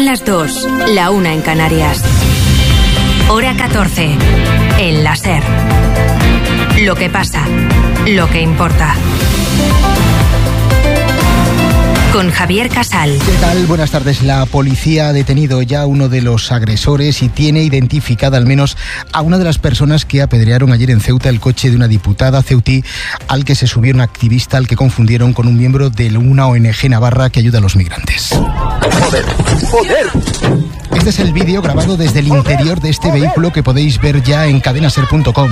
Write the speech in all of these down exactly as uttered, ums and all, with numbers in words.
las dos, la una en Canarias. Hora catorce, en la SER. Lo que pasa, lo que importa. Con Javier Casal. ¿Qué tal? Buenas tardes. La policía ha detenido ya a uno de los agresores y tiene identificada al menos a una de las personas que apedrearon ayer en Ceuta el coche de una diputada ceutí al que se subió un activista al que confundieron con un miembro de una O N G navarra que ayuda a los migrantes. ¡Joder! ¡Joder! Este es el vídeo grabado desde el interior de este vehículo que podéis ver ya en cadena ser punto com.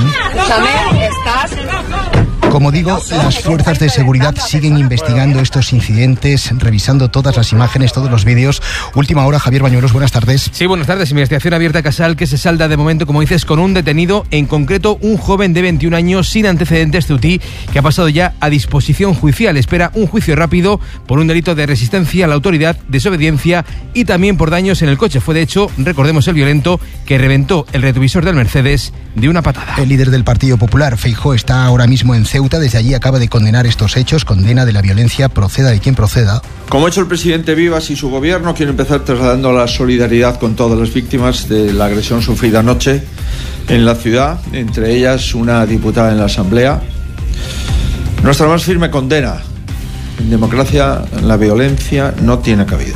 Como digo, las fuerzas de seguridad siguen investigando estos incidentes, revisando todas las imágenes, todos los vídeos. Última hora, Javier Bañuelos, buenas tardes. Sí, buenas tardes. Investigación abierta, Casal, que se salda de momento, como dices, con un detenido, en concreto un joven de veintiún años sin antecedentes ceutí, que ha pasado ya a disposición judicial. Espera un juicio rápido por un delito de resistencia a la autoridad, desobediencia y también por daños en el coche. Fue, de hecho, recordemos, el violento que reventó el retrovisor del Mercedes de una patada. El líder del Partido Popular, Feijóo, está ahora mismo en Ceuta. Desde allí acaba de condenar estos hechos, condena de la violencia, proceda de quien proceda. Como ha hecho el presidente Vivas y su gobierno, quiero empezar trasladando la solidaridad con todas las víctimas de la agresión sufrida anoche en la ciudad, entre ellas una diputada en la Asamblea. Nuestra más firme condena. En democracia la violencia no tiene cabida,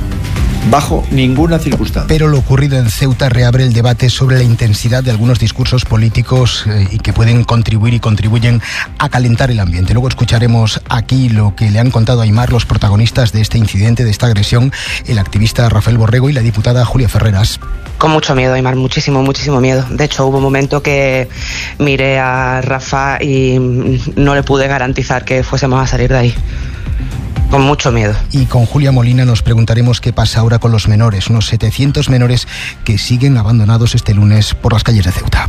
bajo ninguna circunstancia. Pero lo ocurrido en Ceuta reabre el debate sobre la intensidad de algunos discursos políticos eh, y que pueden contribuir y contribuyen a calentar el ambiente. Luego escucharemos aquí lo que le han contado a Aimar los protagonistas de este incidente, de esta agresión, el activista Rafael Borrego y la diputada Julia Ferreras. Con mucho miedo, Aimar, muchísimo, muchísimo miedo. De hecho, hubo un momento que miré a Rafa y no le pude garantizar que fuésemos a salir de ahí. Con mucho miedo. Y con Julia Molina nos preguntaremos qué pasa ahora con los menores, unos setecientos menores que siguen abandonados este lunes por las calles de Ceuta.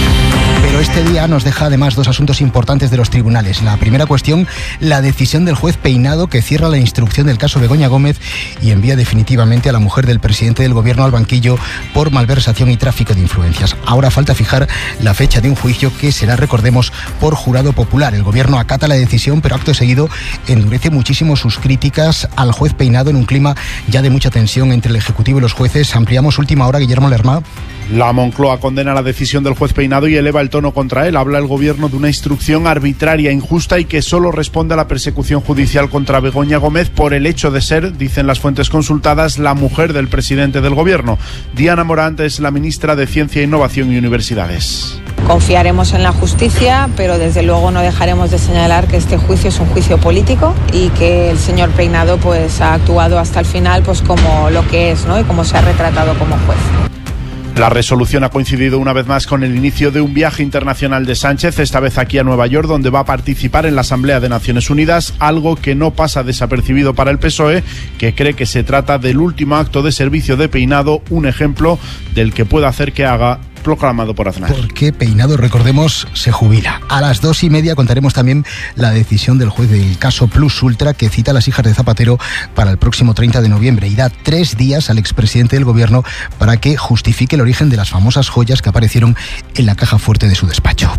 Pero este día nos deja además dos asuntos importantes de los tribunales. La primera cuestión, la decisión del juez Peinado, que cierra la instrucción del caso Begoña Gómez y envía definitivamente a la mujer del presidente del gobierno al banquillo por malversación y tráfico de influencias. Ahora falta fijar la fecha de un juicio que será, recordemos, por jurado popular. El gobierno acata la decisión, pero acto seguido endurece muchísimo sus críticas al juez Peinado en un clima ya de mucha tensión entre el Ejecutivo y los jueces. Ampliamos última hora, Guillermo Lerma. La Moncloa condena la decisión del juez Peinado y eleva el tono contra él. Habla el gobierno de una instrucción arbitraria, injusta y que solo responde a la persecución judicial contra Begoña Gómez por el hecho de ser, dicen las fuentes consultadas, la mujer del presidente del gobierno. Diana Morant es la ministra de Ciencia, Innovación y Universidades. Confiaremos en la justicia, pero desde luego no dejaremos de señalar que este juicio es un juicio político y que el señor Peinado pues ha actuado hasta el final pues como lo que es, ¿no? Y como se ha retratado como juez. La resolución ha coincidido una vez más con el inicio de un viaje internacional de Sánchez, esta vez aquí a Nueva York, donde va a participar en la Asamblea de Naciones Unidas, algo que no pasa desapercibido para el P S O E, que cree que se trata del último acto de servicio de Peinado, un ejemplo del que puede hacer que haga, proclamado por Aznar. Porque Peinado, recordemos, se jubila. A las dos y media contaremos también la decisión del juez del caso Plus Ultra, que cita a las hijas de Zapatero para el próximo treinta de noviembre y da tres días al expresidente del gobierno para que justifique el origen de las famosas joyas que aparecieron en la caja fuerte de su despacho.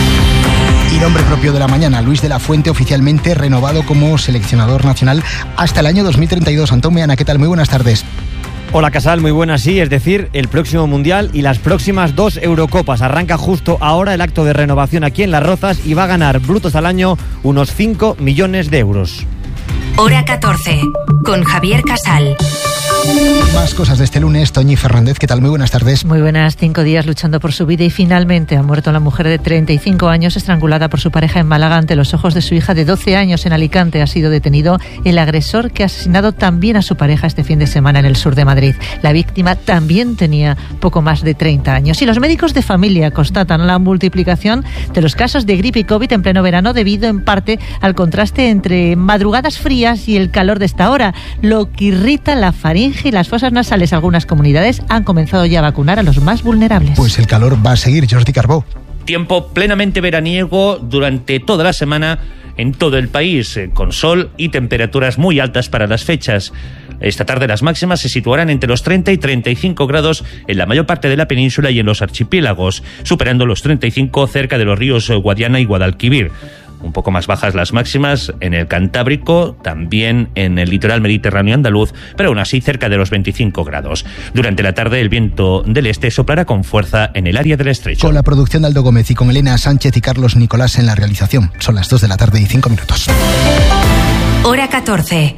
Y nombre propio de la mañana, Luis de la Fuente, oficialmente renovado como seleccionador nacional hasta el año dos mil treinta y dos. Antón Meana, ¿qué tal? Muy buenas tardes. Hola Casal, muy buenas, sí, es decir, el próximo Mundial y las próximas dos Eurocopas. Arranca justo ahora el acto de renovación aquí en Las Rozas y va a ganar brutos al año unos cinco millones de euros. Hora catorce, con Javier Casal. Más cosas de este lunes. Toñi Fernández, ¿qué tal? Muy buenas tardes. Muy buenas. Cinco días luchando por su vida y finalmente ha muerto la mujer de treinta y cinco años estrangulada por su pareja en Málaga ante los ojos de su hija de doce años en Alicante. Ha sido detenido el agresor que ha asesinado también a su pareja este fin de semana en el sur de Madrid. La víctima también tenía poco más de treinta años. Y los médicos de familia constatan la multiplicación de los casos de gripe y COVID en pleno verano debido en parte al contraste entre madrugadas frías y el calor de esta hora, lo que irrita la faringe y las fosas nasales. Algunas comunidades han comenzado ya a vacunar a los más vulnerables. Pues el calor va a seguir, Jordi Carbó. Tiempo plenamente veraniego durante toda la semana en todo el país, con sol y temperaturas muy altas para las fechas. Esta tarde las máximas se situarán entre los treinta y treinta y cinco grados en la mayor parte de la península y en los archipiélagos, superando los treinta y cinco cerca de los ríos Guadiana y Guadalquivir. un poco más bajas las máximas en el Cantábrico, también en el litoral mediterráneo andaluz, pero aún así cerca de los veinticinco grados. Durante la tarde el viento del este soplará con fuerza en el área del estrecho. Con la producción de Aldo Gómez y con Elena Sánchez y Carlos Nicolás en la realización. Son las dos de la tarde y cinco minutos. Hora catorce.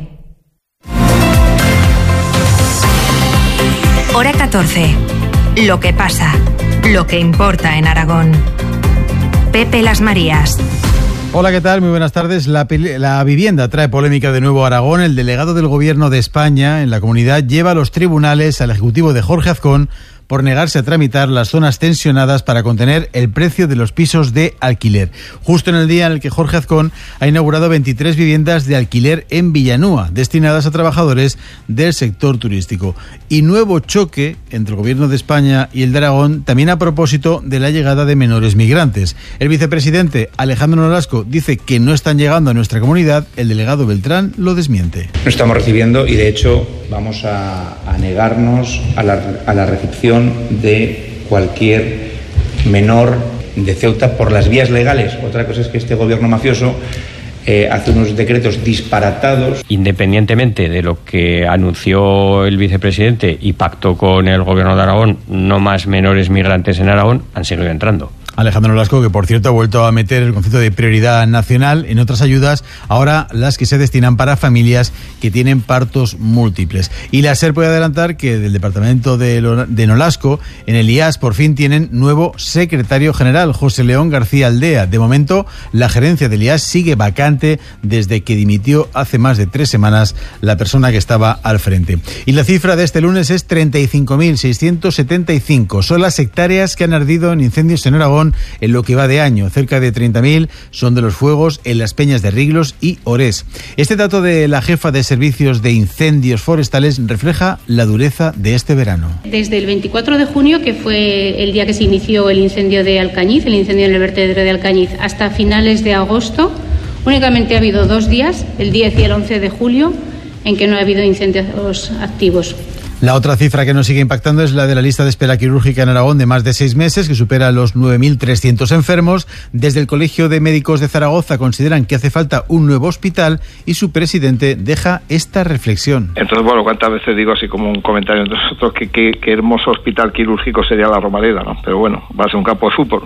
Hora catorce. Lo que pasa, lo que importa en Aragón. Pepe Las Marías. Hola, ¿qué tal? Muy buenas tardes. La, la vivienda trae polémica de nuevo a Aragón. El delegado del Gobierno de España en la comunidad lleva a los tribunales al ejecutivo de Jorge Azcón por negarse a tramitar las zonas tensionadas para contener el precio de los pisos de alquiler. Justo en el día en el que Jorge Azcón ha inaugurado veintitrés viviendas de alquiler en Villanúa, destinadas a trabajadores del sector turístico. Y nuevo choque entre el Gobierno de España y el de Aragón, también a propósito de la llegada de menores migrantes. El vicepresidente Alejandro Nolasco dice que no están llegando a nuestra comunidad. El delegado Beltrán lo desmiente. No estamos recibiendo y de hecho vamos a, a negarnos a la, a la recepción de cualquier menor de Ceuta por las vías legales. Otra cosa es que este gobierno mafioso eh, hace unos decretos disparatados. Independientemente de lo que anunció el vicepresidente y pactó con el gobierno de Aragón, no más menores migrantes en Aragón, han seguido entrando. Alejandro Nolasco, que por cierto ha vuelto a meter el concepto de prioridad nacional en otras ayudas, ahora las que se destinan para familias que tienen partos múltiples. Y la SER puede adelantar que del departamento de, de Nolasco, en el I A S por fin tienen nuevo secretario general, José León García Aldea. De momento, la gerencia del I A S sigue vacante desde que dimitió hace más de tres semanas la persona que estaba al frente. Y la cifra de este lunes es treinta y cinco mil seiscientos setenta y cinco. Son las hectáreas que han ardido en incendios en Aragón en lo que va de año. Cerca de treinta mil son de los fuegos en las peñas de Riglos y Orés. Este dato de la jefa de servicios de incendios forestales refleja la dureza de este verano. Desde el veinticuatro de junio, que fue el día que se inició el incendio de Alcañiz, el incendio en el vertedero de Alcañiz, hasta finales de agosto, únicamente ha habido dos días, el diez y el once de julio, en que no ha habido incendios activos. La otra cifra que nos sigue impactando es la de la lista de espera quirúrgica en Aragón de más de seis meses, que supera los nueve mil trescientos enfermos. Desde el Colegio de Médicos de Zaragoza consideran que hace falta un nuevo hospital y su presidente deja esta reflexión. Entonces, bueno, cuántas veces digo así como un comentario entre nosotros que qué hermoso hospital quirúrgico sería la Romareda, ¿no? Pero bueno, va a ser un campo de fútbol, ¿no?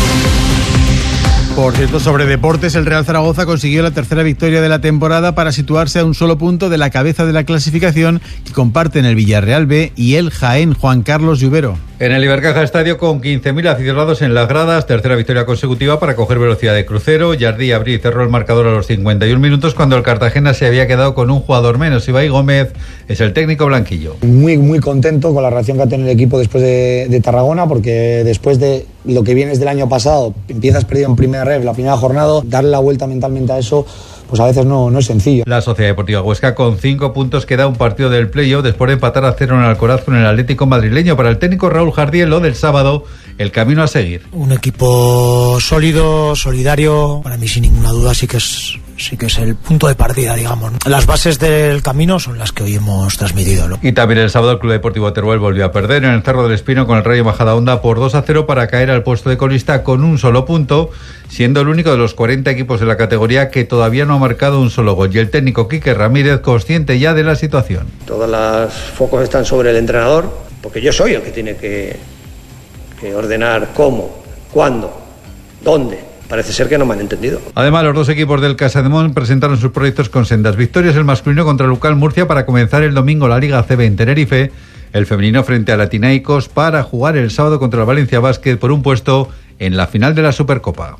Por cierto, sobre deportes, el Real Zaragoza consiguió la tercera victoria de la temporada para situarse a un solo punto de la cabeza de la clasificación que comparten el Villarreal B y el Jaén. Juan Carlos Lluvero. En el Ibercaja Estadio, con quince mil aficionados en las gradas, tercera victoria consecutiva para coger velocidad de crucero. Jardí abrió y cerró el marcador a los cincuenta y un minutos cuando el Cartagena se había quedado con un jugador menos. Ibai Gómez es el técnico blanquillo. Muy, muy contento con la reacción que ha tenido el equipo después de, de Tarragona, porque después de lo que vienes del año pasado, empiezas perdido en primera ref, la primera jornada, darle la vuelta mentalmente a eso, pues a veces no, no es sencillo. La Sociedad Deportiva Huesca con cinco puntos queda un partido del playoff después de empatar a cero en Alcoraz con el Atlético madrileño. Para el técnico Raúl Jardiel, lo del sábado, el camino a seguir. Un equipo sólido, solidario, para mí sin ninguna duda sí que es sí que es el punto de partida, digamos. Las bases del camino son las que hoy hemos transmitido, ¿no? Y también el sábado el Club Deportivo Teruel volvió a perder en el Cerro del Espino con el Rayo Majadahonda por dos a cero para caer al puesto de colista con un solo punto, siendo el único de los cuarenta equipos de la categoría que todavía no ha marcado un solo gol. Y el técnico Quique Ramírez, consciente ya de la situación. Todos los focos están sobre el entrenador, porque yo soy el que tiene que, que ordenar cómo, cuándo, dónde. Parece ser que no me han entendido. Además, los dos equipos del Casademón presentaron sus proyectos con sendas victorias: el masculino contra Lucal Murcia para comenzar el domingo la Liga C B en Tenerife, el femenino frente a Latinaicos para jugar el sábado contra el Valencia Basket por un puesto en la final de la Supercopa.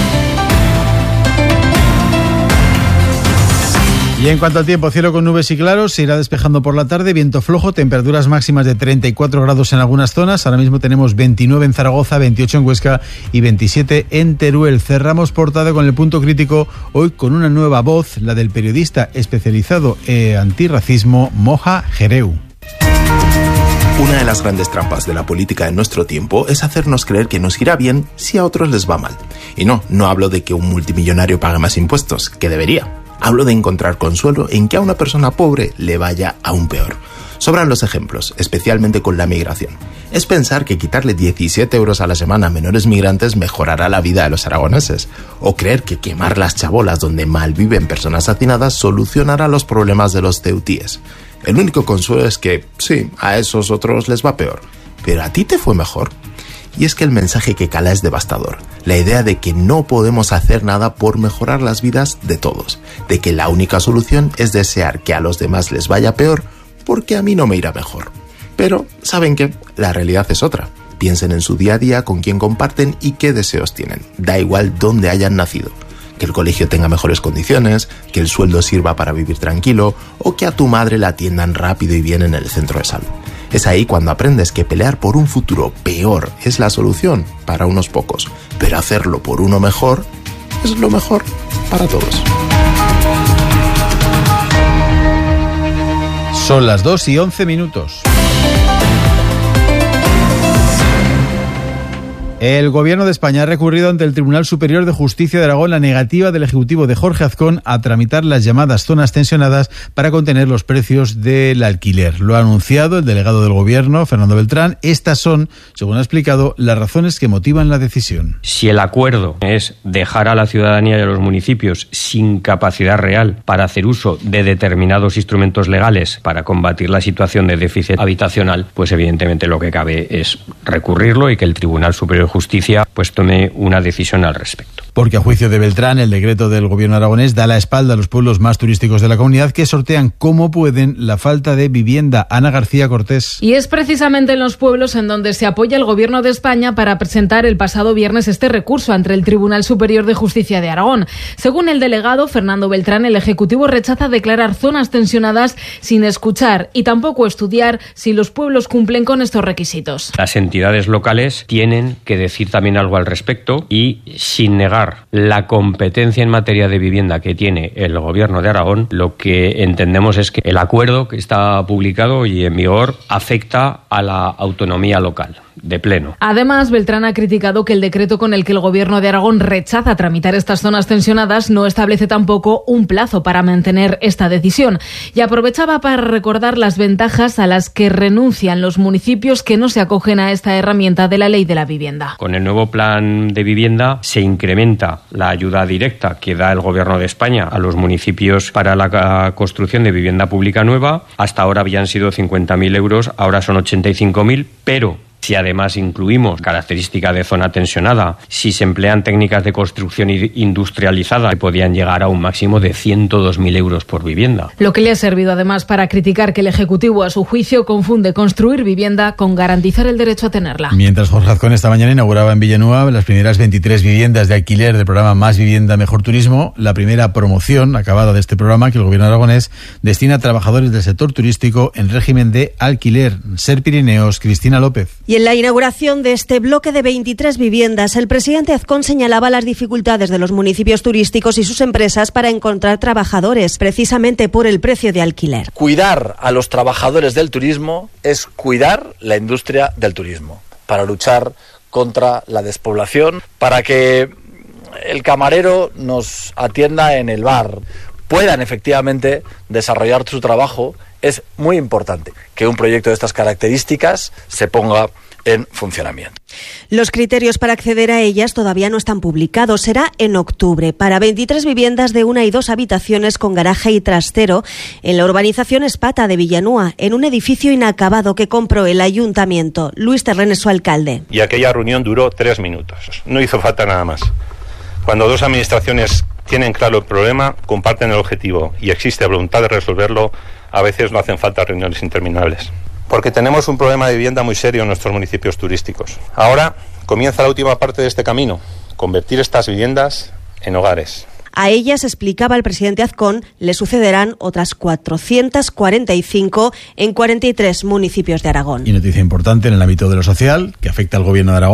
Y en cuanto al tiempo, cielo con nubes y claros, se irá despejando por la tarde, viento flojo, temperaturas máximas de treinta y cuatro grados en algunas zonas. Ahora mismo tenemos veintinueve en Zaragoza, veintiocho en Huesca y veintisiete en Teruel. Cerramos portada con el punto crítico, hoy con una nueva voz, la del periodista especializado en antirracismo, Moja Jereu. Una de las grandes trampas de la política en nuestro tiempo es hacernos creer que nos irá bien si a otros les va mal. Y no, no hablo de que un multimillonario pague más impuestos, que debería. Hablo de encontrar consuelo en que a una persona pobre le vaya aún peor. Sobran los ejemplos, especialmente con la migración. Es pensar que quitarle diecisiete euros a la semana a menores migrantes mejorará la vida de los aragoneses, o creer que quemar las chabolas donde malviven personas hacinadas solucionará los problemas de los ceutíes. El único consuelo es que, sí, a esos otros les va peor, pero a ti te fue mejor. Y es que el mensaje que cala es devastador. La idea de que no podemos hacer nada por mejorar las vidas de todos. De que la única solución es desear que a los demás les vaya peor porque a mí no me irá mejor. Pero, ¿saben qué? La realidad es otra. Piensen en su día a día, con quién comparten y qué deseos tienen. Da igual dónde hayan nacido. Que el colegio tenga mejores condiciones, que el sueldo sirva para vivir tranquilo o que a tu madre la atiendan rápido y bien en el centro de salud. Es ahí cuando aprendes que pelear por un futuro peor es la solución para unos pocos, pero hacerlo por uno mejor es lo mejor para todos. Son las dos y once minutos. El Gobierno de España ha recurrido ante el Tribunal Superior de Justicia de Aragón la negativa del Ejecutivo de Jorge Azcón a tramitar las llamadas zonas tensionadas para contener los precios del alquiler. Lo ha anunciado el delegado del Gobierno, Fernando Beltrán. Estas son, según ha explicado, las razones que motivan la decisión. Si el acuerdo es dejar a la ciudadanía y a los municipios sin capacidad real para hacer uso de determinados instrumentos legales para combatir la situación de déficit habitacional, pues evidentemente lo que cabe es recurrirlo y que el Tribunal Superior de Justicia pues tome una decisión al respecto. Porque a juicio de Beltrán, el decreto del Gobierno aragonés da la espalda a los pueblos más turísticos de la comunidad que sortean como pueden la falta de vivienda. Ana García Cortés. Y es precisamente en los pueblos en donde se apoya el Gobierno de España para presentar el pasado viernes este recurso ante el Tribunal Superior de Justicia de Aragón. Según el delegado Fernando Beltrán, el Ejecutivo rechaza declarar zonas tensionadas sin escuchar y tampoco estudiar si los pueblos cumplen con estos requisitos. Las entidades locales tienen que decir también algo al respecto y, sin negar la competencia en materia de vivienda que tiene el Gobierno de Aragón, lo que entendemos es que el acuerdo que está publicado y en vigor afecta a la autonomía local de pleno. Además, Beltrán ha criticado que el decreto con el que el Gobierno de Aragón rechaza tramitar estas zonas tensionadas no establece tampoco un plazo para mantener esta decisión y aprovechaba para recordar las ventajas a las que renuncian los municipios que no se acogen a esta herramienta de la Ley de la Vivienda. Con el nuevo plan de vivienda se incrementa la ayuda directa que da el Gobierno de España a los municipios para la construcción de vivienda pública nueva. Hasta ahora habían sido cincuenta mil euros, ahora son ochenta y cinco mil, pero si además incluimos característica de zona tensionada, si se emplean técnicas de construcción industrializada, podían llegar a un máximo de ciento dos mil euros por vivienda. Lo que le ha servido además para criticar que el Ejecutivo, a su juicio, confunde construir vivienda con garantizar el derecho a tenerla. Mientras Jorge Azcón esta mañana inauguraba en Villanueva las primeras veintitrés viviendas de alquiler del programa Más Vivienda, Mejor Turismo, la primera promoción acabada de este programa que el Gobierno aragonés destina a trabajadores del sector turístico en régimen de alquiler. Ser Pirineos, Cristina López. Y en la inauguración de este bloque de veintitrés viviendas, el presidente Azcón señalaba las dificultades de los municipios turísticos y sus empresas para encontrar trabajadores, precisamente por el precio de alquiler. Cuidar a los trabajadores del turismo es cuidar la industria del turismo, para luchar contra la despoblación, para que el camarero nos atienda en el bar, puedan efectivamente desarrollar su trabajo. Es muy importante que un proyecto de estas características se ponga en funcionamiento. Los criterios para acceder a ellas todavía no están publicados. Será en octubre para veintitrés viviendas de una y dos habitaciones con garaje y trastero en la urbanización Espata de Villanúa, en un edificio inacabado que compró el ayuntamiento. Luis Terrenes, su alcalde. Y aquella reunión duró tres minutos. No hizo falta nada más. Cuando dos administraciones tienen claro el problema, comparten el objetivo y existe voluntad de resolverlo, a veces no hacen falta reuniones interminables. Porque tenemos un problema de vivienda muy serio en nuestros municipios turísticos. Ahora comienza la última parte de este camino, convertir estas viviendas en hogares. A ellas, explicaba el presidente Azcón, le sucederán otras cuatrocientas cuarenta y cinco en cuarenta y tres municipios de Aragón. Y noticia importante en el ámbito de lo social, que afecta al Gobierno de Aragón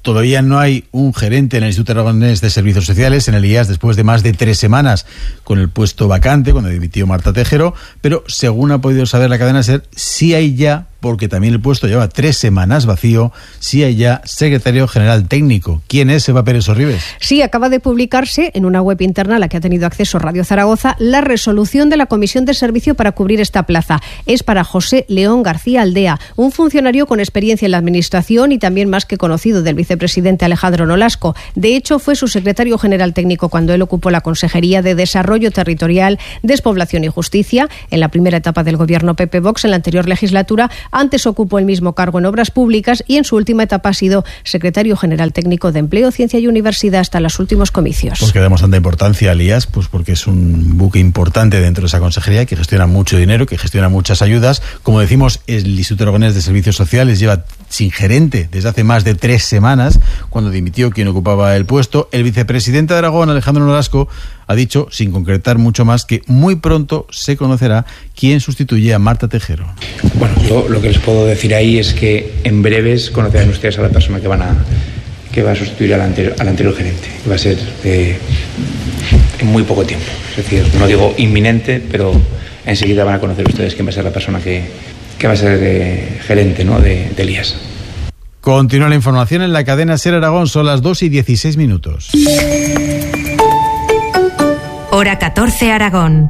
Todavía no hay un gerente en el Instituto Aragonés de Servicios Sociales, en el I A S, después de más de tres semanas con el puesto vacante, cuando dimitió Marta Tejero, pero según ha podido saber la cadena SER, sí hay ya, porque también el puesto lleva tres semanas vacío, sí hay ya secretario general técnico. ¿Quién es Eva Pérez Sorribes? Sí, acaba de publicarse en una web interna a la que ha tenido acceso Radio Zaragoza la resolución de la Comisión de Servicio para cubrir esta plaza. Es para José León García Aldea, un funcionario con experiencia en la Administración y también más que conocido del vicepresidente Alejandro Nolasco. De hecho, fue su secretario general técnico cuando él ocupó la Consejería de Desarrollo Territorial, Despoblación y Justicia en la primera etapa del gobierno P P Vox en la anterior legislatura. Antes ocupó el mismo cargo en Obras Públicas y en su última etapa ha sido secretario general técnico de Empleo, Ciencia y Universidad hasta los últimos comicios. ¿Por qué damos tanta importancia al I A S? Pues porque es un buque importante dentro de esa consejería que gestiona mucho dinero, que gestiona muchas ayudas. Como decimos, el Instituto Aragonés de Servicios Sociales lleva sin gerente desde hace más de tres semanas, cuando dimitió quien ocupaba el puesto. El vicepresidente de Aragón, Alejandro Nolasco, ha dicho, sin concretar mucho más, que muy pronto se conocerá quién sustituye a Marta Tejero. Bueno, yo lo que les puedo decir ahí es que en breves conocerán ustedes a la persona que van a que va a sustituir al anterior, al anterior gerente, que va a ser eh, en muy poco tiempo. Es decir, no digo inminente, pero enseguida van a conocer ustedes quién va a ser la persona que, que va a ser eh, gerente, ¿no?, de, del I A S. Continúa la información en la cadena SER Aragón, son las dos y dieciséis minutos. Hora catorce Aragón.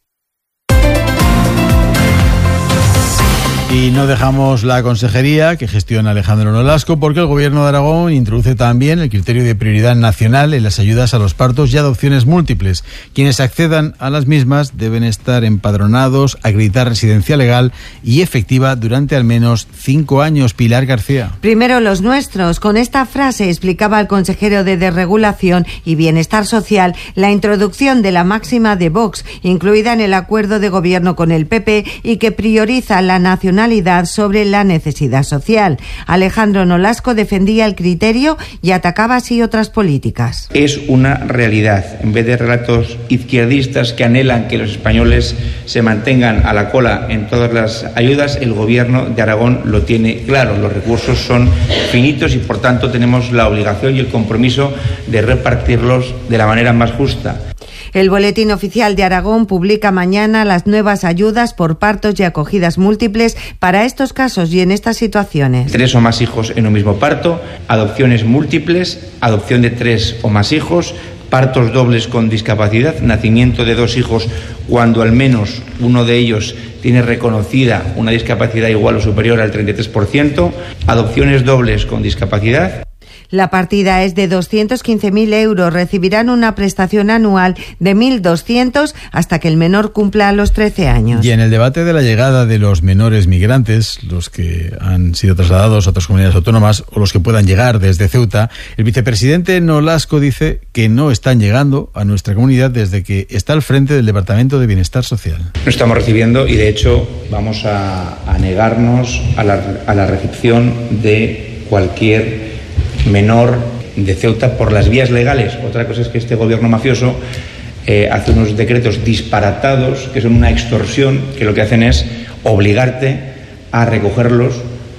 Y no dejamos la consejería que gestiona Alejandro Nolasco, porque el Gobierno de Aragón introduce también el criterio de prioridad nacional en las ayudas a los partos y adopciones múltiples. Quienes accedan a las mismas deben estar empadronados, acreditar residencia legal y efectiva durante al menos cinco años. Pilar García. Primero los nuestros. Con esta frase explicaba el consejero de Desregulación y Bienestar Social la introducción de la máxima de Vox, incluida en el acuerdo de gobierno con el P P y que prioriza la nacionalidad sobre la necesidad social. Alejandro Nolasco defendía el criterio y atacaba así otras políticas. Es una realidad. En vez de relatos izquierdistas que anhelan que los españoles se mantengan a la cola en todas las ayudas, el Gobierno de Aragón lo tiene claro. Los recursos son finitos y por tanto tenemos la obligación y el compromiso de repartirlos de la manera más justa. El Boletín Oficial de Aragón publica mañana las nuevas ayudas por partos y acogidas múltiples para estos casos y en estas situaciones. Tres o más hijos en un mismo parto, adopciones múltiples, adopción de tres o más hijos, partos dobles con discapacidad, nacimiento de dos hijos cuando al menos uno de ellos tiene reconocida una discapacidad igual o superior al treinta y tres por ciento, adopciones dobles con discapacidad. La partida es de doscientos quince mil euros. Recibirán una prestación anual de mil doscientos hasta que el menor cumpla los trece años. Y en el debate de la llegada de los menores migrantes, los que han sido trasladados a otras comunidades autónomas o los que puedan llegar desde Ceuta, el vicepresidente Nolasco dice que no están llegando a nuestra comunidad desde que está al frente del Departamento de Bienestar Social. No estamos recibiendo y de hecho vamos a, a negarnos a la, a la recepción de cualquier menor de Ceuta por las vías legales. Otra cosa es que este gobierno mafioso eh, hace unos decretos disparatados que son una extorsión, que lo que hacen es obligarte a recogerlos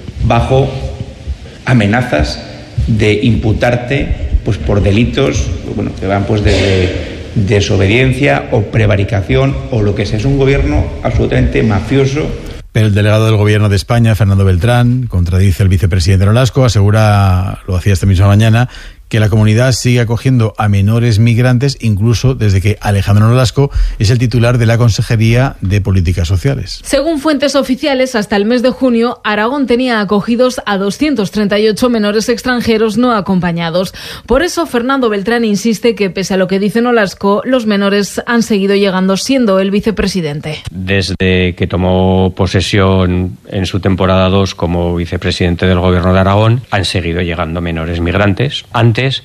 bajo amenazas de imputarte pues por delitos, bueno, que van pues desde desobediencia o prevaricación o lo que sea. Es un gobierno absolutamente mafioso. Pero el delegado del Gobierno de España, Fernando Beltrán, contradice al vicepresidente Nolasco, asegura, lo hacía esta misma mañana, que la comunidad sigue acogiendo a menores migrantes, incluso desde que Alejandro Nolasco es el titular de la Consejería de Políticas Sociales. Según fuentes oficiales, hasta el mes de junio, Aragón tenía acogidos a doscientos treinta y ocho menores extranjeros no acompañados. Por eso, Fernando Beltrán insiste que, pese a lo que dice Nolasco, los menores han seguido llegando siendo el vicepresidente. Desde que tomó posesión en su temporada dos como vicepresidente del Gobierno de Aragón, han seguido llegando menores migrantes. Antes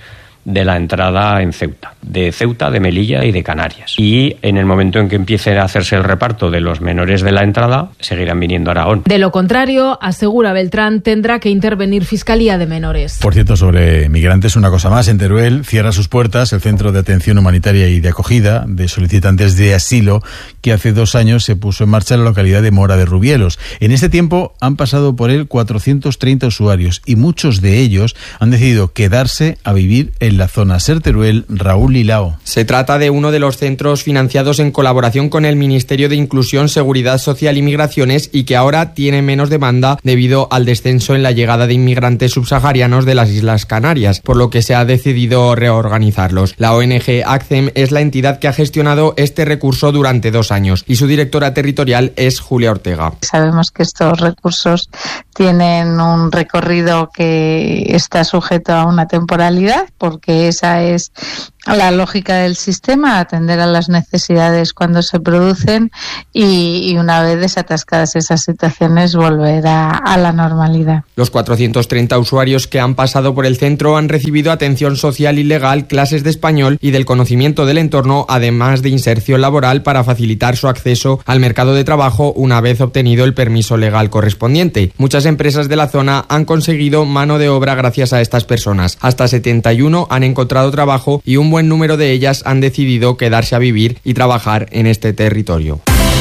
de la entrada en Ceuta, de Ceuta, de Melilla y de Canarias. Y en el momento en que empiece a hacerse el reparto de los menores de la entrada, seguirán viniendo a Aragón. De lo contrario, asegura Beltrán, tendrá que intervenir Fiscalía de Menores. Por cierto, sobre migrantes, una cosa más. En Teruel cierra sus puertas el Centro de Atención Humanitaria y de Acogida de solicitantes de asilo que hace dos años se puso en marcha en la localidad de Mora de Rubielos. En este tiempo han pasado por él cuatrocientos treinta usuarios y muchos de ellos han decidido quedarse a vivir en la zona. Ser Teruel, Raúl Lilao. Se trata de uno de los centros financiados en colaboración con el Ministerio de Inclusión, Seguridad Social y Migraciones y que ahora tiene menos demanda debido al descenso en la llegada de inmigrantes subsaharianos de las Islas Canarias, por lo que se ha decidido reorganizarlos. La O N G ACCEM es la entidad que ha gestionado este recurso durante dos años y su directora territorial es Julia Ortega. Sabemos que estos recursos tienen un recorrido que está sujeto a una temporalidad, porque esa es la lógica del sistema, atender a las necesidades cuando se producen y, y una vez desatascadas esas situaciones volver a, a la normalidad. Los cuatrocientos treinta usuarios que han pasado por el centro han recibido atención social y legal, clases de español y del conocimiento del entorno, además de inserción laboral para facilitar su acceso al mercado de trabajo una vez obtenido el permiso legal correspondiente. Muchas empresas de la zona han conseguido mano de obra gracias a estas personas. Hasta setenta y uno han encontrado trabajo y un buen número de ellas han decidido quedarse a vivir y trabajar en este territorio.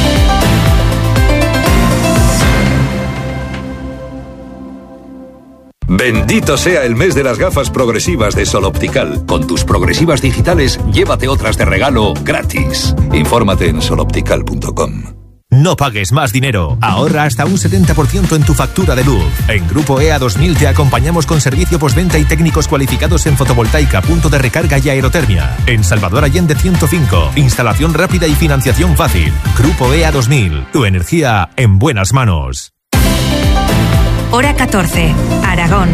Bendito sea el mes de las gafas progresivas de Sol Optical. Con tus progresivas digitales, llévate otras de regalo gratis. Infórmate en sol optical punto com. No pagues más dinero. Ahorra hasta un setenta por ciento en tu factura de luz. En Grupo E A dos mil te acompañamos con servicio postventa y técnicos cualificados en fotovoltaica, punto de recarga y aerotermia. En Salvador Allende ciento cinco. Instalación rápida y financiación fácil. Grupo E A dos mil. Tu energía en buenas manos. Hora catorce. Aragón.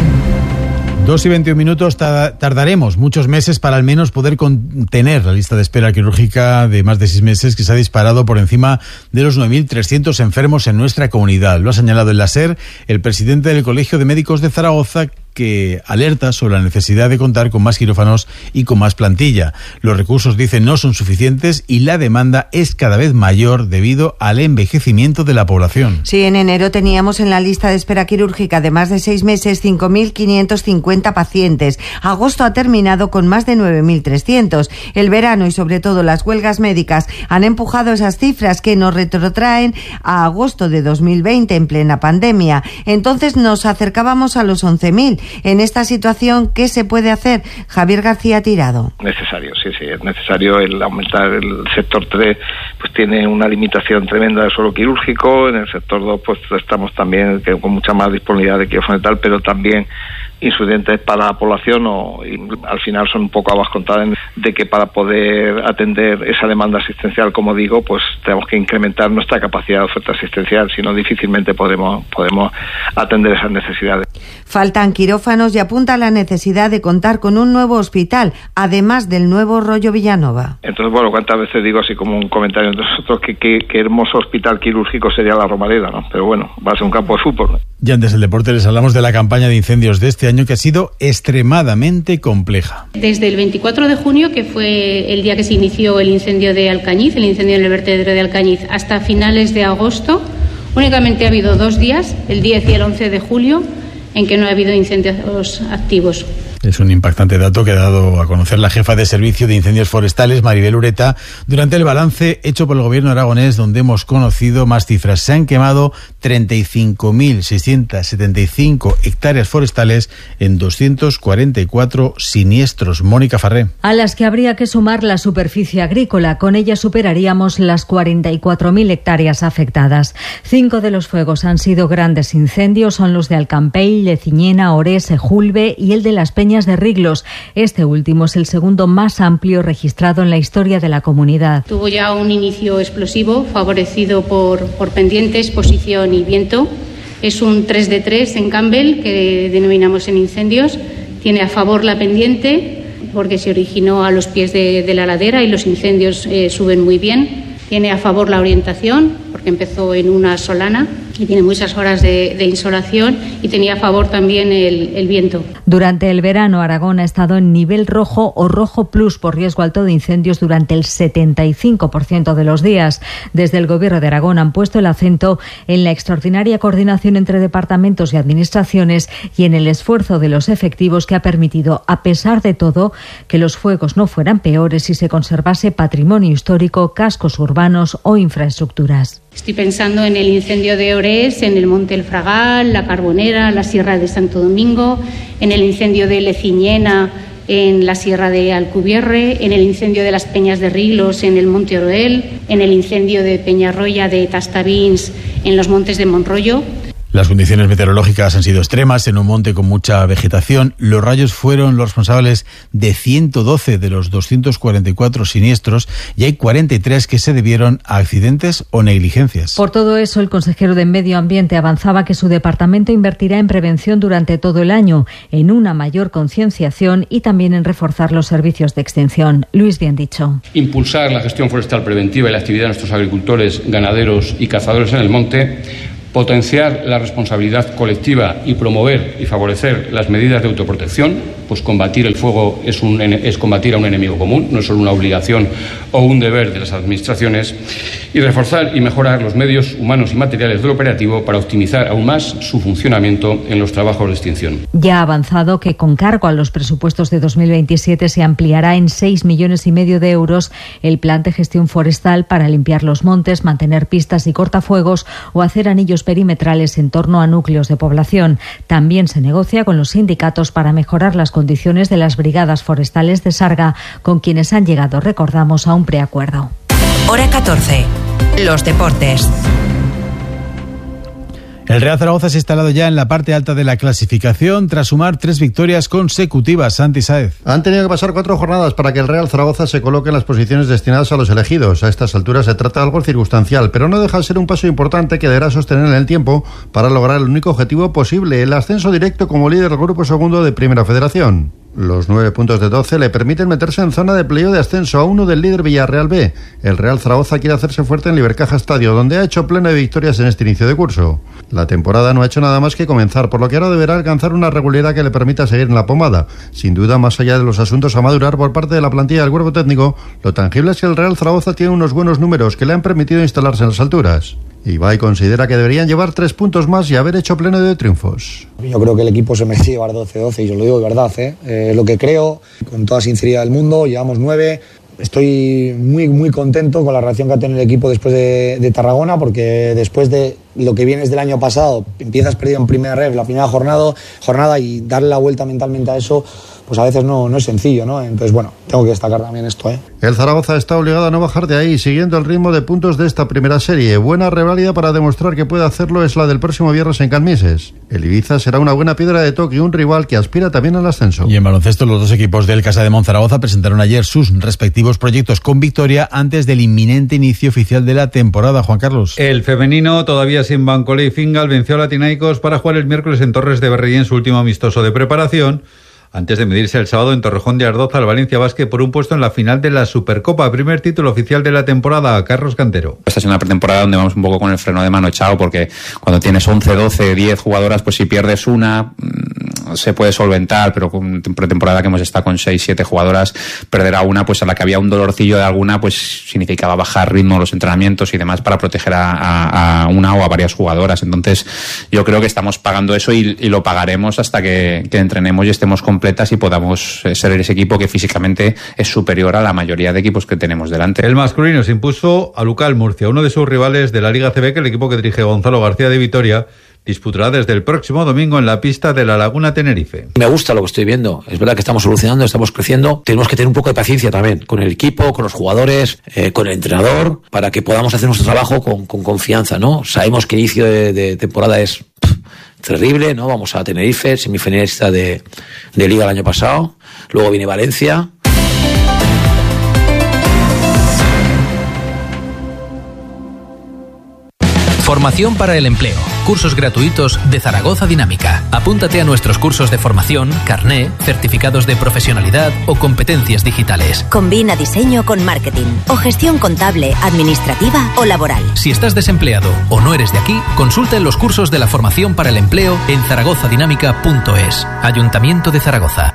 Dos y veintiún minutos, tardaremos muchos meses para al menos poder contener la lista de espera quirúrgica de más de seis meses que se ha disparado por encima de los nueve mil trescientos enfermos en nuestra comunidad. Lo ha señalado en la SER el presidente del Colegio de Médicos de Zaragoza, que alerta sobre la necesidad de contar con más quirófanos y con más plantilla. Los recursos, dicen, no son suficientes y la demanda es cada vez mayor debido al envejecimiento de la población. Sí, en enero teníamos en la lista de espera quirúrgica de más de seis meses cinco mil quinientos cincuenta pacientes. Agosto ha terminado con más de nueve mil trescientos. El verano y sobre todo las huelgas médicas han empujado esas cifras que nos retrotraen a agosto de dos mil veinte en plena pandemia. Entonces nos acercábamos a los once mil. En esta situación, ¿qué se puede hacer? Javier García Tirado. Necesario, sí, sí, es necesario el aumentar el sector tres, pues tiene una limitación tremenda de suelo quirúrgico, en el sector dos pues estamos también con mucha más disponibilidad de quirófano y tal, pero también insuficientes para la población o y al final son un poco habas contadas de que para poder atender esa demanda asistencial, como digo, pues tenemos que incrementar nuestra capacidad de oferta asistencial, si no difícilmente podremos podemos atender esas necesidades. Faltan quirófanos y apunta a la necesidad de contar con un nuevo hospital, además del nuevo Rollo Villanova. Entonces, bueno, cuántas veces digo así como un comentario entre nosotros que, que, que hermoso hospital quirúrgico sería la Romareda, ¿no? Pero bueno, va a ser un campo de fútbol, ¿no? Y antes del deporte les hablamos de la campaña de incendios de este año, que ha sido extremadamente compleja. Desde el veinticuatro de junio, que fue el día que se inició el incendio de Alcañiz, el incendio en el vertedero de Alcañiz, hasta finales de agosto, únicamente ha habido dos días, el diez y el once de julio, en que no ha habido incendios activos. Es un impactante dato que ha dado a conocer la jefa de Servicio de Incendios Forestales, Maribel Ureta, durante el balance hecho por el gobierno aragonés, donde hemos conocido más cifras. Se han quemado treinta y cinco mil seiscientas setenta y cinco hectáreas forestales en doscientos cuarenta y cuatro siniestros. Mónica Farré. A las que habría que sumar la superficie agrícola. Con ella superaríamos las cuarenta y cuatro mil hectáreas afectadas. Cinco de los fuegos han sido grandes incendios, son los de Alcampell, Leciñena, Orés, Ejulbe y el de las Peñas de Riglos. Este último es el segundo más amplio registrado en la historia de la comunidad. Tuvo ya un inicio explosivo favorecido por, por pendientes, posición y viento. Es un tres de tres en Campbell, que denominamos en incendios. Tiene a favor la pendiente porque se originó a los pies de, de la ladera y los incendios eh, suben muy bien. Tiene a favor la orientación porque empezó en una solana y tiene muchas horas de, de insolación y tenía a favor también el, el viento. Durante el verano, Aragón ha estado en nivel rojo o rojo plus por riesgo alto de incendios durante el setenta y cinco por ciento de los días. Desde el Gobierno de Aragón han puesto el acento en la extraordinaria coordinación entre departamentos y administraciones y en el esfuerzo de los efectivos que ha permitido, a pesar de todo, que los fuegos no fueran peores y se conservase patrimonio histórico, cascos urbanos o infraestructuras. Estoy pensando en el incendio de Orés, en el Monte El Fragal, la Carbonera, la Sierra de Santo Domingo, en el incendio de Leciñena, en la Sierra de Alcubierre, en el incendio de las Peñas de Rilos, en el Monte Oroel, en el incendio de Peñarroya de Tastavins, en los montes de Monroyo. Las condiciones meteorológicas han sido extremas en un monte con mucha vegetación. Los rayos fueron los responsables de ciento doce de los doscientos cuarenta y cuatro siniestros y hay cuarenta y tres que se debieron a accidentes o negligencias. Por todo eso, el consejero de Medio Ambiente avanzaba que su departamento invertirá en prevención durante todo el año, en una mayor concienciación y también en reforzar los servicios de extinción. Luis Biendicho. Impulsar la gestión forestal preventiva y la actividad de nuestros agricultores, ganaderos y cazadores en el monte. Potenciar la responsabilidad colectiva y promover y favorecer las medidas de autoprotección, pues combatir el fuego es, un, es combatir a un enemigo común, no es solo una obligación o un deber de las administraciones, y reforzar y mejorar los medios humanos y materiales del operativo para optimizar aún más su funcionamiento en los trabajos de extinción. Ya ha avanzado que con cargo a los presupuestos de dos mil veintisiete se ampliará en seis millones y medio de euros el plan de gestión forestal para limpiar los montes, mantener pistas y cortafuegos o hacer anillos perimetrales en torno a núcleos de población. También se negocia con los sindicatos para mejorar las condiciones de las brigadas forestales de Sarga, con quienes han llegado, recordamos, a un preacuerdo. Hora catorce. Los deportes. El Real Zaragoza se ha instalado ya en la parte alta de la clasificación tras sumar tres victorias consecutivas. Santi Sáez. Han tenido que pasar cuatro jornadas para que el Real Zaragoza se coloque en las posiciones destinadas a los elegidos. A estas alturas se trata de algo circunstancial, pero no deja de ser un paso importante que deberá sostener en el tiempo para lograr el único objetivo posible, el ascenso directo como líder del grupo segundo de Primera Federación. Los nueve puntos de doce le permiten meterse en zona de playoff de ascenso a uno del líder Villarreal B. El Real Zaragoza quiere hacerse fuerte en Libercaja Estadio, donde ha hecho pleno de victorias en este inicio de curso. La temporada no ha hecho nada más que comenzar, por lo que ahora deberá alcanzar una regularidad que le permita seguir en la pomada. Sin duda, más allá de los asuntos a madurar por parte de la plantilla del cuerpo técnico, lo tangible es que el Real Zaragoza tiene unos buenos números que le han permitido instalarse en las alturas. Ibai considera que deberían llevar tres puntos más y haber hecho pleno de triunfos. Yo creo que el equipo se merece llevar doce doce y os lo digo de verdad, ¿eh? Eh, lo que creo, con toda sinceridad del mundo, llevamos nueve. Estoy muy muy contento con la reacción que ha tenido el equipo después de, de Tarragona, porque después de lo que vienes del año pasado, empiezas perdido en primera ref la primera jornada, jornada y darle la vuelta mentalmente a eso, pues a veces no, no es sencillo, ¿no? Entonces, bueno, tengo que destacar también esto, ¿eh? El Zaragoza está obligado a no bajar de ahí, siguiendo el ritmo de puntos de esta primera serie. Buena reválida para demostrar que puede hacerlo es la del próximo viernes en Canmises. El Ibiza será una buena piedra de toque y un rival que aspira también al ascenso. Y en baloncesto, los dos equipos del Casa de Monzaragoza presentaron ayer sus respectivos proyectos con victoria antes del inminente inicio oficial de la temporada. Juan Carlos. El femenino, todavía sin Bancolé y Fingal, venció a Latinaicos para jugar el miércoles en Torres de Berrey en su último amistoso de preparación, antes de medirse el sábado en Torrejón de Ardoz al Valencia Basket por un puesto en la final de la Supercopa, primer título oficial de la temporada. Carlos Cantero. Esta es una pretemporada donde vamos un poco con el freno de mano echado, porque cuando tienes once, doce, diez jugadoras, pues si pierdes una se puede solventar, pero con pretemporada que hemos estado con seis, siete jugadoras, perder a una, pues a la que había un dolorcillo de alguna, pues significaba bajar ritmo de los entrenamientos y demás para proteger a, a, a una o a varias jugadoras. Entonces yo creo que estamos pagando eso y, y lo pagaremos hasta que, que entrenemos y estemos completas y podamos ser ese equipo que físicamente es superior a la mayoría de equipos que tenemos delante. El masculino se impuso a Lucal Murcia, uno de sus rivales de la Liga C B, que el equipo que dirige Gonzalo García de Vitoria disputará desde el próximo domingo en la pista de La Laguna Tenerife. Me gusta lo que estoy viendo. Es verdad que estamos evolucionando, estamos creciendo. Tenemos que tener un poco de paciencia también con el equipo, con los jugadores, eh, con el entrenador, para que podamos hacer nuestro trabajo con, con confianza, ¿no? Sabemos que inicio de, de temporada es pff, terrible, ¿no? Vamos a Tenerife, semifinalista de, de Liga el año pasado. Luego viene Valencia. Formación para el empleo. Cursos gratuitos de Zaragoza Dinámica. Apúntate a nuestros cursos de formación, carné, certificados de profesionalidad o competencias digitales. Combina diseño con marketing o gestión contable, administrativa o laboral. Si estás desempleado o no eres de aquí, consulta en los cursos de la formación para el empleo en zaragoza dinámica punto es. Ayuntamiento de Zaragoza.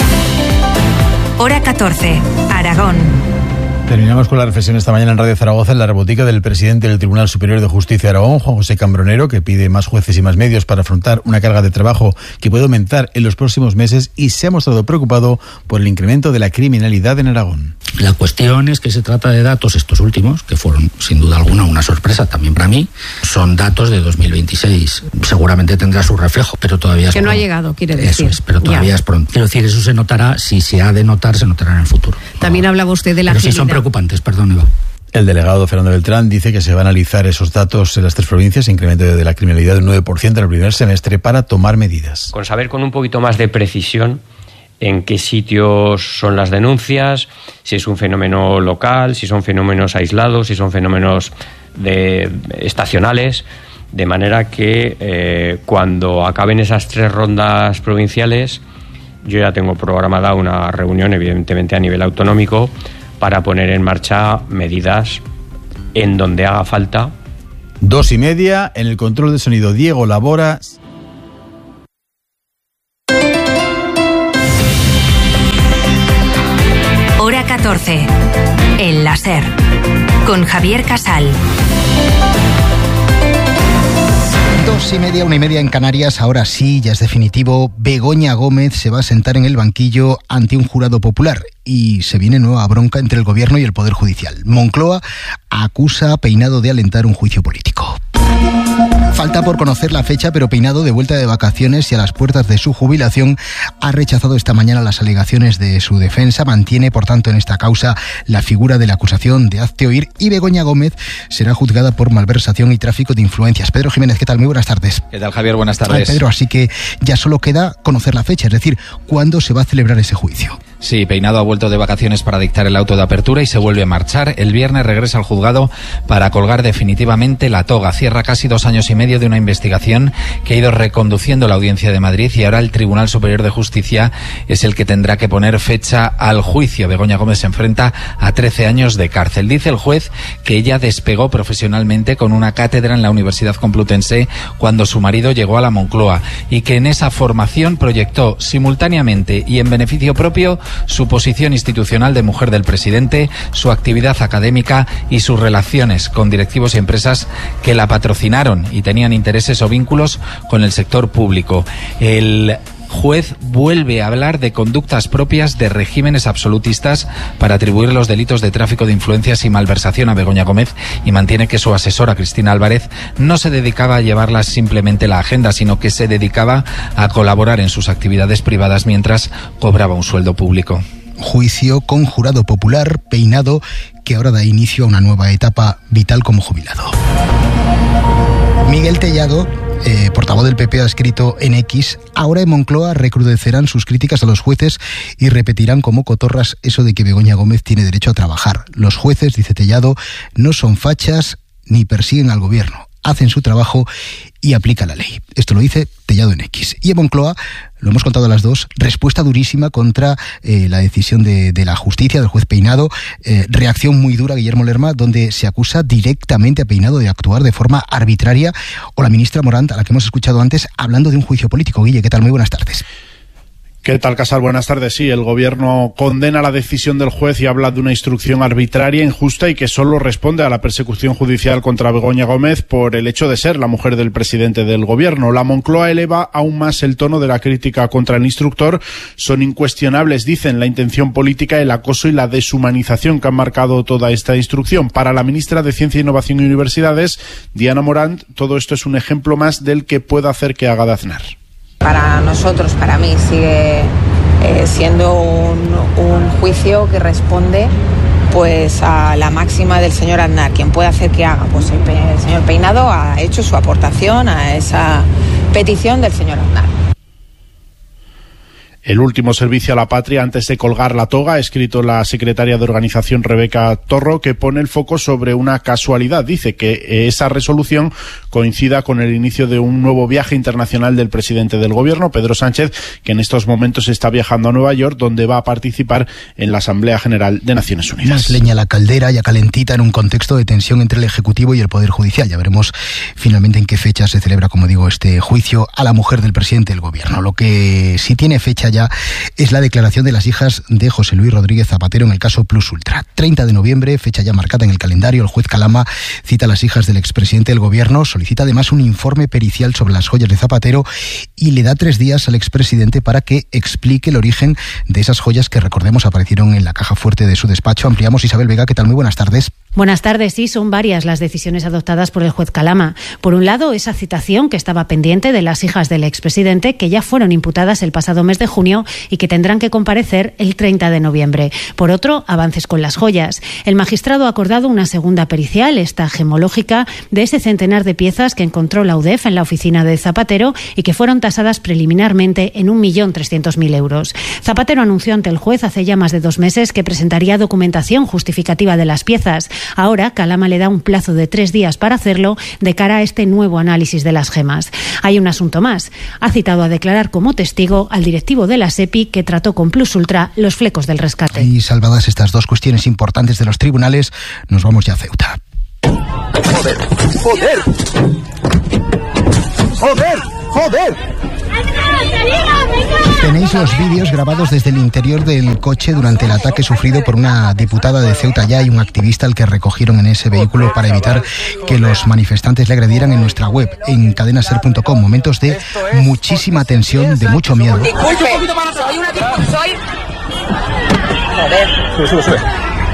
Hora catorce, Aragón. Terminamos con la reflexión esta mañana en Radio Zaragoza en la rebotica del presidente del Tribunal Superior de Justicia de Aragón, Juan José Cambronero, que pide más jueces y más medios para afrontar una carga de trabajo que puede aumentar en los próximos meses, y se ha mostrado preocupado por el incremento de la criminalidad en Aragón. La cuestión es que se trata de datos, estos últimos, que fueron sin duda alguna una sorpresa también para mí, son datos de dos mil veintiséis. Seguramente tendrá su reflejo, pero todavía es que pronto. no ha llegado, quiere decir. Eso es, pero todavía ya. es pronto. Quiero decir, eso se notará, si se ha de notar, se notará en el futuro. También hablaba usted de la pero agilidad. sí son preocupantes, perdón, Eva. El delegado Fernando Beltrán dice que se va a analizar esos datos en las tres provincias, incremento de la criminalidad del nueve por ciento en el primer semestre, para tomar medidas. Con saber con un poquito más de precisión en qué sitios son las denuncias, si es un fenómeno local, si son fenómenos aislados, si son fenómenos de, estacionales, de manera que eh, cuando acaben esas tres rondas provinciales, yo ya tengo programada una reunión, evidentemente a nivel autonómico, para poner en marcha medidas en donde haga falta. Dos y media, en el control de sonido Diego Labora. Hora catorce, en la SER, con Javier Casal. Dos y media, una y media en Canarias. Ahora sí, ya es definitivo. Begoña Gómez se va a sentar en el banquillo ante un jurado popular. Y se viene nueva bronca entre el gobierno y el Poder Judicial. Moncloa acusa a Peinado de alentar un juicio político. Falta por conocer la fecha, pero Peinado, de vuelta de vacaciones y a las puertas de su jubilación, ha rechazado esta mañana las alegaciones de su defensa. Mantiene, por tanto, en esta causa la figura de la acusación de hazte oír, y Begoña Gómez será juzgada por malversación y tráfico de influencias. Pedro Jiménez, ¿qué tal? Muy buenas tardes. ¿Qué tal, Javier? Buenas tardes. Ay, Pedro, así que ya solo queda conocer la fecha, es decir, ¿cuándo se va a celebrar ese juicio? Sí, Peinado ha vuelto de vacaciones para dictar el auto de apertura y se vuelve a marchar. El viernes regresa al juzgado para colgar definitivamente la toga. Cierra casi dos años y medio de una investigación que ha ido reconduciendo la Audiencia de Madrid, y ahora el Tribunal Superior de Justicia es el que tendrá que poner fecha al juicio. Begoña Gómez se enfrenta a trece años de cárcel. Dice el juez que ella despegó profesionalmente con una cátedra en la Universidad Complutense cuando su marido llegó a la Moncloa, y que en esa formación proyectó simultáneamente y en beneficio propio su posición institucional de mujer del presidente, su actividad académica y sus relaciones con directivos y empresas que la patrocinaron y tenían intereses o vínculos con el sector público. El juez vuelve a hablar de conductas propias de regímenes absolutistas para atribuir los delitos de tráfico de influencias y malversación a Begoña Gómez, y mantiene que su asesora Cristina Álvarez no se dedicaba a llevarla simplemente la agenda, sino que se dedicaba a colaborar en sus actividades privadas mientras cobraba un sueldo público. Juicio con jurado popular. Peinado, que ahora da inicio a una nueva etapa vital como jubilado. Miguel Tellado, eh, portavoz del P P, ha escrito en X: ahora en Moncloa recrudecerán sus críticas a los jueces y repetirán como cotorras eso de que Begoña Gómez tiene derecho a trabajar. Los jueces, dice Tellado, no son fachas ni persiguen al gobierno. Hacen su trabajo y aplican la ley. Esto lo dice Tellado en X. Y en Moncloa, lo hemos contado a las dos, respuesta durísima contra eh, la decisión de, de la justicia, del juez Peinado. Eh, reacción muy dura, Guillermo Lerma, donde se acusa directamente a Peinado de actuar de forma arbitraria. O la ministra Morant, a la que hemos escuchado antes, hablando de un juicio político. Guille, ¿qué tal? Muy buenas tardes. ¿Qué tal, Casal? Buenas tardes. Sí, el gobierno condena la decisión del juez y habla de una instrucción arbitraria, injusta y que solo responde a la persecución judicial contra Begoña Gómez por el hecho de ser la mujer del presidente del gobierno. La Moncloa eleva aún más el tono de la crítica contra el instructor. Son incuestionables, dicen, la intención política, el acoso y la deshumanización que han marcado toda esta instrucción. Para la ministra de Ciencia, Innovación y Universidades, Diana Morant, todo esto es un ejemplo más del que pueda hacer que haga de Aznar. Para nosotros, para mí, sigue eh, siendo un, un juicio que responde pues a la máxima del señor Aznar. Quien puede hacer que haga, pues el, el señor Peinado ha hecho su aportación a esa petición del señor Aznar. El último servicio a la patria antes de colgar la toga, ha escrito la secretaria de organización Rebeca Torro, que pone el foco sobre una casualidad. Dice que esa resolución coincida con el inicio de un nuevo viaje internacional del presidente del gobierno, Pedro Sánchez, que en estos momentos está viajando a Nueva York, donde va a participar en la Asamblea General de Naciones Unidas. Más leña a la caldera, ya calentita, en un contexto de tensión entre el Ejecutivo y el Poder Judicial. Ya veremos finalmente en qué fecha se celebra, como digo, este juicio a la mujer del presidente del gobierno. Lo que sí tiene fecha ya es la declaración de las hijas de José Luis Rodríguez Zapatero en el caso Plus Ultra. treinta de noviembre, fecha ya marcada en el calendario. El juez Calama cita a las hijas del expresidente del gobierno, solicita además un informe pericial sobre las joyas de Zapatero y le da tres días al expresidente para que explique el origen de esas joyas que, recordemos, aparecieron en la caja fuerte de su despacho. Ampliamos. Isabel Vega, ¿qué tal? Muy buenas tardes. Buenas tardes. Sí, son varias las decisiones adoptadas por el juez Calama. Por un lado, esa citación que estaba pendiente de las hijas del expresidente, que ya fueron imputadas el pasado mes de junio y que tendrán que comparecer el treinta de noviembre. Por otro, avances con las joyas. El magistrado ha acordado una segunda pericial, esta gemológica, de ese centenar de piezas que encontró la U D E F en la oficina de Zapatero y que fueron tasadas preliminarmente en un millón trescientos mil euros. Zapatero anunció ante el juez hace ya más de dos meses que presentaría documentación justificativa de las piezas. Ahora, Calama le da un plazo de tres días para hacerlo de cara a este nuevo análisis de las gemas. Hay un asunto más. Ha citado a declarar como testigo al directivo de la SEPI que trató con Plus Ultra los flecos del rescate. Y salvadas estas dos cuestiones importantes de los tribunales, nos vamos ya a Ceuta. ¡Joder! ¡Joder! ¡Joder! ¡Joder! Tenéis los vídeos grabados desde el interior del coche durante el ataque sufrido por una diputada de Ceuta Ya y un activista al que recogieron en ese vehículo para evitar que los manifestantes le agredieran en nuestra web, en cadena ser punto com. Momentos de muchísima tensión, de mucho miedo. Sube, sube, sube.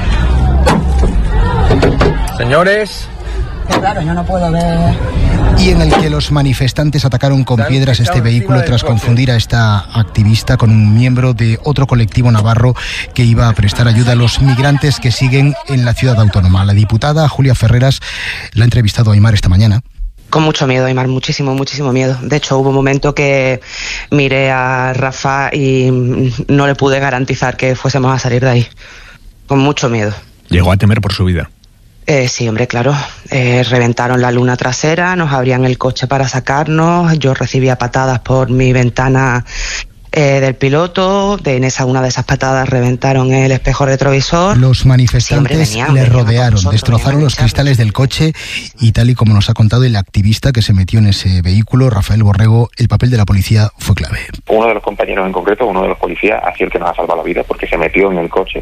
Señores. Claro, yo no puedo ver. Y en el que los manifestantes atacaron con piedras este vehículo tras confundir a esta activista con un miembro de otro colectivo navarro que iba a prestar ayuda a los migrantes que siguen en la ciudad autónoma. La diputada Julia Ferreras la ha entrevistado a Aimar esta mañana. Con mucho miedo, Aimar, muchísimo, muchísimo miedo. De hecho, hubo un momento que miré a Rafa y no le pude garantizar que fuésemos a salir de ahí. Con mucho miedo. Llegó a temer por su vida. Eh, sí, hombre, claro. Eh, reventaron la luna trasera, nos abrían el coche para sacarnos, yo recibía patadas por mi ventana eh, del piloto, de, en esa una de esas patadas reventaron el espejo retrovisor. Los manifestantes sí, hombre, le rodearon, nosotros, destrozaron los cristales del coche y, tal y como nos ha contado el activista que se metió en ese vehículo, Rafael Borrego, el papel de la policía fue clave. Uno de los compañeros en concreto, uno de los policías, ha sido el que nos ha salvado la vida porque se metió en el coche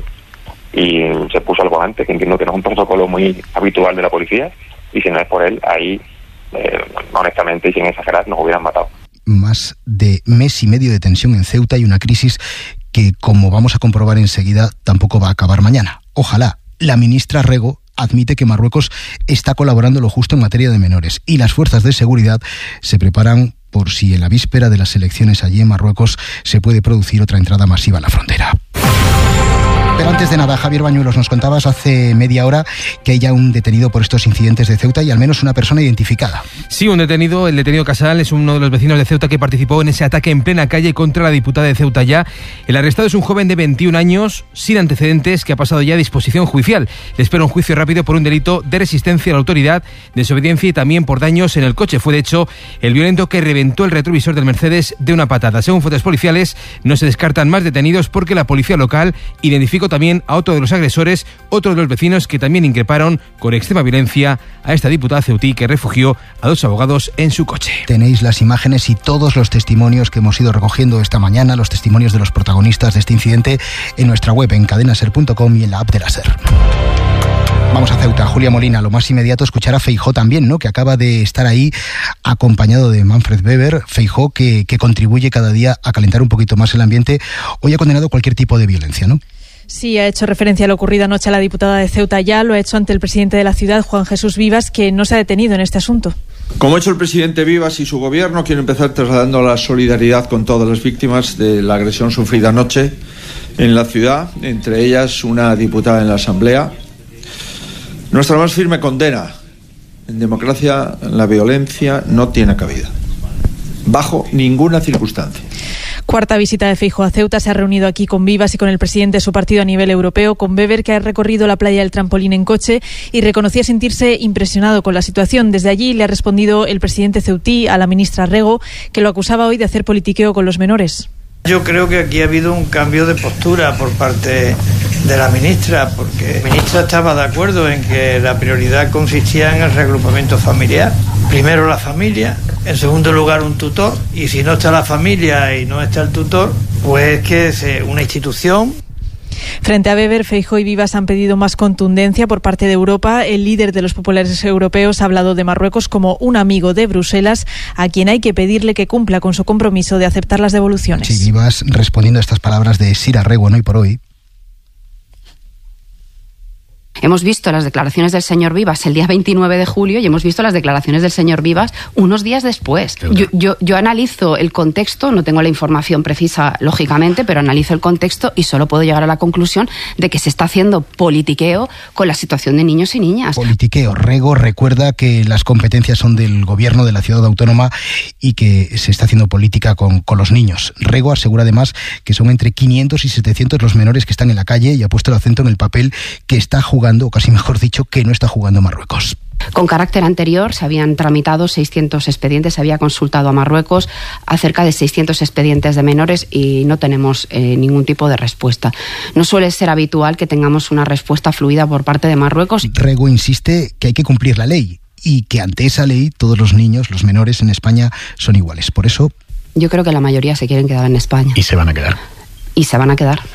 y se puso al volante, que entiendo que no es un protocolo muy habitual de la policía, y si no es por él, ahí, eh, honestamente y sin exagerar, nos hubieran matado. Más de mes y medio de tensión en Ceuta y una crisis que, como vamos a comprobar enseguida, tampoco va a acabar mañana. Ojalá. La ministra Rego admite que Marruecos está colaborando lo justo en materia de menores y las fuerzas de seguridad se preparan por si en la víspera de las elecciones allí en Marruecos se puede producir otra entrada masiva a la frontera. Pero antes de nada, Javier Bañuelos, nos contabas hace media hora que hay ya un detenido por estos incidentes de Ceuta y al menos una persona identificada. Sí, un detenido, el detenido Casal, es uno de los vecinos de Ceuta que participó en ese ataque en plena calle contra la diputada de Ceuta Ya. El arrestado es un joven de veintiún años, sin antecedentes, que ha pasado ya a disposición judicial. Le espera un juicio rápido por un delito de resistencia a la autoridad, desobediencia y también por daños en el coche. Fue, de hecho, el violento que reventó el retrovisor del Mercedes de una patada. Según fuentes policiales, no se descartan más detenidos porque la policía local identificó también a otro de los agresores, otro de los vecinos que también increparon con extrema violencia a esta diputada ceutí que refugió a dos abogados en su coche. Tenéis las imágenes y todos los testimonios que hemos ido recogiendo esta mañana, los testimonios de los protagonistas de este incidente, en nuestra web en cadena ser punto com y en la app de la SER. Vamos a Ceuta. Julia Molina, lo más inmediato escuchar a Feijóo también, ¿no? Que acaba de estar ahí acompañado de Manfred Weber. Feijóo que, que contribuye cada día a calentar un poquito más el ambiente. Hoy ha condenado cualquier tipo de violencia, ¿no? Sí, ha hecho referencia a lo ocurrido anoche a la diputada de Ceuta Ya, lo ha hecho ante el presidente de la ciudad, Juan Jesús Vivas, que no se ha detenido en este asunto. Como ha hecho el presidente Vivas y su gobierno, quiero empezar trasladando la solidaridad con todas las víctimas de la agresión sufrida anoche en la ciudad, entre ellas una diputada en la Asamblea. Nuestra más firme condena. En democracia la violencia no tiene cabida, bajo ninguna circunstancia. Cuarta visita de Feijóo a Ceuta. Se ha reunido aquí con Vivas y con el presidente de su partido a nivel europeo, con Weber, que ha recorrido la playa del Trampolín en coche y reconocía sentirse impresionado con la situación. Desde allí le ha respondido el presidente ceutí a la ministra Rego, que lo acusaba hoy de hacer politiqueo con los menores. Yo creo que aquí ha habido un cambio de postura por parte de la ministra, porque la ministra estaba de acuerdo en que la prioridad consistía en el reagrupamiento familiar. Primero la familia, en segundo lugar un tutor, y si no está la familia y no está el tutor, pues que es una institución. Frente a Weber, Feijóo y Vivas han pedido más contundencia por parte de Europa. El líder de los populares europeos ha hablado de Marruecos como un amigo de Bruselas, a quien hay que pedirle que cumpla con su compromiso de aceptar las devoluciones. Sí, Vivas respondiendo a estas palabras de Sira Rego en Hoy por Hoy. Hemos visto las declaraciones del señor Vivas el día veintinueve de julio y hemos visto las declaraciones del señor Vivas unos días después. Yo, yo, yo analizo el contexto, no tengo la información precisa, lógicamente, pero analizo el contexto y solo puedo llegar a la conclusión de que se está haciendo politiqueo con la situación de niños y niñas. Politiqueo. Rego recuerda que las competencias son del gobierno de la ciudad autónoma y que se está haciendo política con, con los niños. Rego asegura además que son entre quinientos y setecientos los menores que están en la calle y ha puesto el acento en el papel que está jugando, o casi mejor dicho, que no está jugando Marruecos. Con carácter anterior se habían tramitado seiscientos expedientes, se había consultado a Marruecos acerca de seiscientos expedientes de menores y no tenemos eh, ningún tipo de respuesta. No suele ser habitual que tengamos una respuesta fluida por parte de Marruecos. Rego insiste que hay que cumplir la ley y que ante esa ley todos los niños, los menores en España son iguales. Por eso... Yo creo que la mayoría se quieren quedar en España. Y se van a quedar. Y se van a quedar.